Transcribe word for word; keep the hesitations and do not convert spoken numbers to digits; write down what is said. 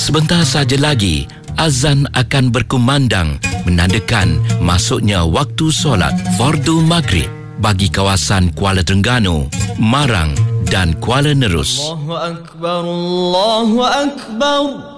Sebentar saja lagi, azan akan berkumandang menandakan masuknya waktu solat fardu maghrib bagi kawasan Kuala Terengganu, Marang dan Kuala Nerus. Allahu Akbar, Allahu Akbar.